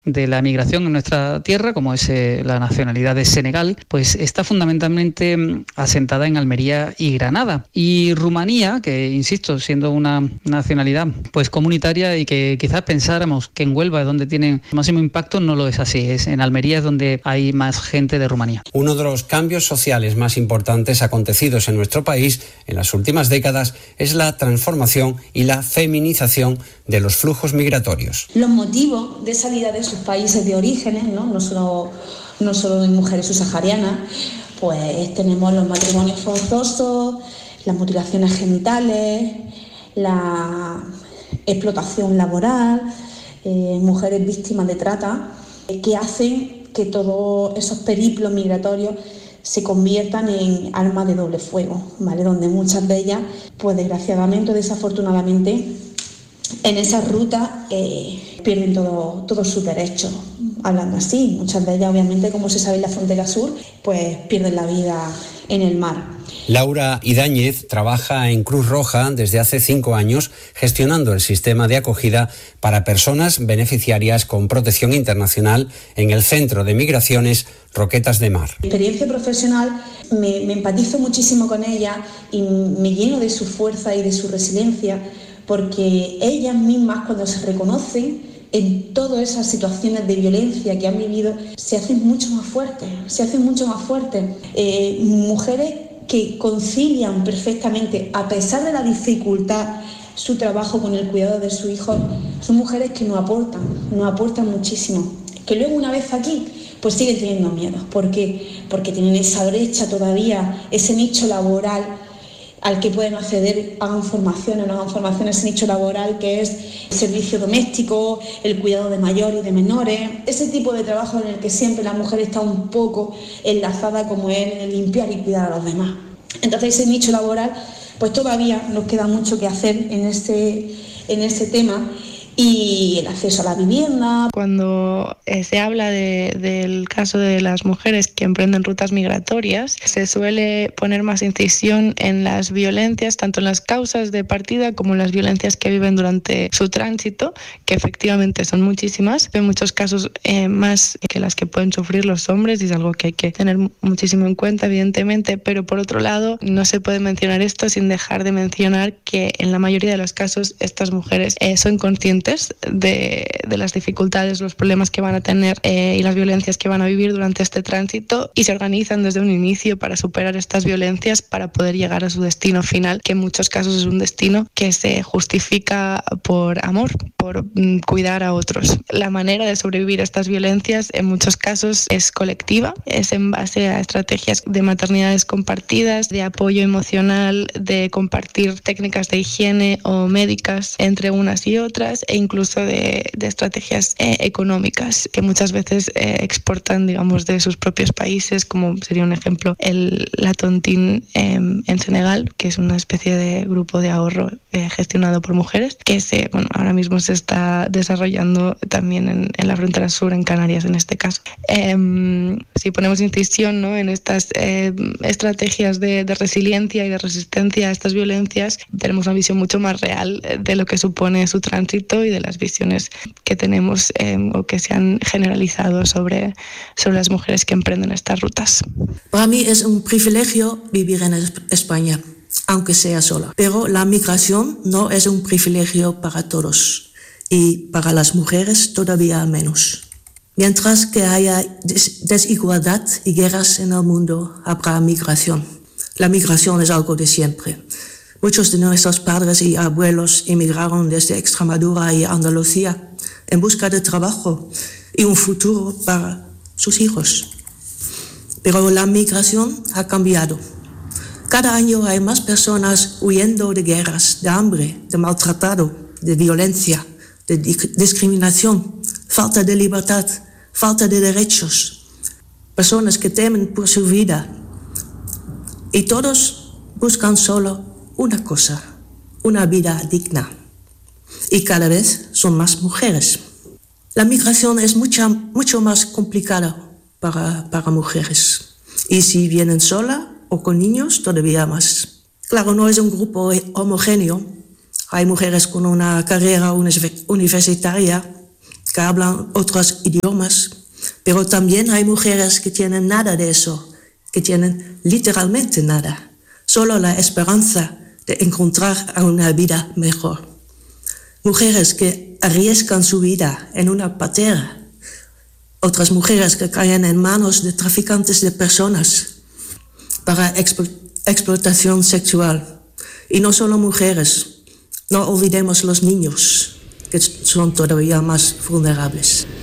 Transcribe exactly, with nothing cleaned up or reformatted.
de la migración en nuestra tierra, como es eh, la nacionalidad de Senegal, pues está fundamentalmente asentada en Almería y Granada. Y Rumanía, que insisto, siendo una nacionalidad pues comunitaria y que quizás pensáramos que en Huelva es donde tienen máximo impacto, no lo es así. Es en Almería es donde hay más gente de Rumanía. Uno de los cambios sociales más importantes acontecidos en nuestro país en las últimas décadas es la transformación y la feminización de los flujos migratorios. Los motivos de salida de sus países de orígenes, no, no solo, no solo de mujeres subsaharianas, pues tenemos los matrimonios forzosos, las mutilaciones genitales, la explotación laboral, eh, mujeres víctimas de trata, eh, que hacen que todos esos periplos migratorios se conviertan en armas de doble fuego, ¿vale? Donde muchas de ellas, pues desgraciadamente o desafortunadamente, en esa ruta eh, pierden todo, todos sus derechos. Hablando así, muchas de ellas, obviamente, como se sabe en la frontera sur, pues pierden la vida en el mar. Laura Idáñez trabaja en Cruz Roja desde hace cinco años gestionando el sistema de acogida para personas beneficiarias con protección internacional en el Centro de Migraciones Roquetas de Mar. Mi experiencia profesional, me, me empatizo muchísimo con ella y me lleno de su fuerza y de su resiliencia, porque ellas mismas, cuando se reconocen en todas esas situaciones de violencia que han vivido, se hacen mucho más fuertes, se hacen mucho más fuertes. Eh, mujeres que concilian perfectamente, a pesar de la dificultad, su trabajo con el cuidado de su hijo, son mujeres que nos aportan, nos aportan muchísimo. Que luego, una vez aquí, pues siguen teniendo miedo. ¿Por qué? Porque tienen esa brecha todavía, ese nicho laboral al que pueden acceder, hagan formaciones, no hagan formaciones, ese nicho laboral que es el servicio doméstico, el cuidado de mayores y de menores, ese tipo de trabajo en el que siempre la mujer está un poco enlazada, como es el limpiar y cuidar a los demás. Entonces ese nicho laboral, pues todavía nos queda mucho que hacer en este, en ese tema. Y el acceso a la vivienda. Cuando eh, se habla de, del caso de las mujeres que emprenden rutas migratorias, se suele poner más incisión en las violencias, tanto en las causas de partida como en las violencias que viven durante su tránsito, que efectivamente son muchísimas, en muchos casos eh, más que las que pueden sufrir los hombres, y es algo que hay que tener muchísimo en cuenta, evidentemente, pero por otro lado no se puede mencionar esto sin dejar de mencionar que en la mayoría de los casos estas mujeres eh, son conscientes De, de las dificultades, los problemas que van a tener eh, y las violencias que van a vivir durante este tránsito, y se organizan desde un inicio para superar estas violencias, para poder llegar a su destino final, que en muchos casos es un destino que se justifica por amor, por mm, cuidar a otros. La manera de sobrevivir a estas violencias en muchos casos es colectiva, es en base a estrategias de maternidades compartidas, de apoyo emocional, de compartir técnicas de higiene o médicas entre unas y otras, e incluso de, de estrategias eh, económicas que muchas veces eh, exportan, digamos, de sus propios países, como sería un ejemplo el la Tontine eh, en Senegal, que es una especie de grupo de ahorro eh, gestionado por mujeres, que se, bueno, ahora mismo se está desarrollando también en, en la frontera sur, en Canarias en este caso. Eh, si ponemos incisión, ¿no?, en estas eh, estrategias de, de resiliencia y de resistencia a estas violencias, tenemos una visión mucho más real de lo que supone su tránsito y de las visiones que tenemos eh, o que se han generalizado sobre, sobre las mujeres que emprenden estas rutas. Para mí es un privilegio vivir en España, aunque sea sola. Pero la migración no es un privilegio para todos, y para las mujeres todavía menos. Mientras que haya des- desigualdad y guerras en el mundo, habrá migración. La migración es algo de siempre. Muchos de nuestros padres y abuelos emigraron desde Extremadura y Andalucía en busca de trabajo y un futuro para sus hijos. Pero la migración ha cambiado. Cada año hay más personas huyendo de guerras, de hambre, de maltratado, de violencia, de discriminación, falta de libertad, falta de derechos. Personas que temen por su vida. Y todos buscan solo una cosa, una vida digna. Y cada vez son más mujeres. La migración es mucha, mucho más complicada para, para mujeres. Y si vienen sola o con niños, todavía más. Claro, no es un grupo homogéneo. Hay mujeres con una carrera universitaria que hablan otros idiomas, pero también hay mujeres que tienen nada de eso, que tienen literalmente nada, solo la esperanza de encontrar una vida mejor. Mujeres que arriesgan su vida en una patera, otras mujeres que caen en manos de traficantes de personas para exp- explotación sexual. Y no solo mujeres, no olvidemos los niños, que son todavía más vulnerables.